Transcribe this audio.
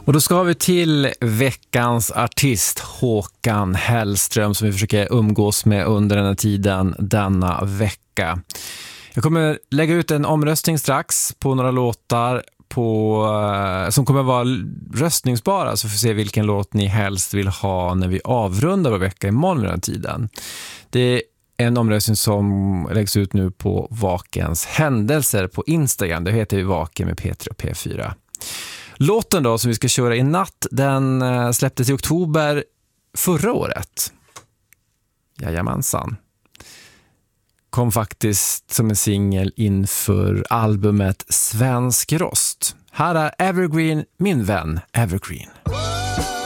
Och då ska vi till veckans artist Håkan Hellström som vi försöker umgås med under den här tiden denna vecka. Jag kommer lägga ut en omröstning strax på några låtar som kommer vara röstningsbara, så får vi se vilken låt ni helst vill ha när vi avrundar vår vecka imorgon vid den här tiden. Det är en omröstning som läggs ut nu på Vakens händelser på Instagram. Det heter ju Vaken med P3 och P4. Låten då som vi ska köra i natt, den släpptes i oktober förra året. Jajamensan. Kom faktiskt som en singel inför albumet Svensk Rost. Här är Evergreen, min vän Evergreen.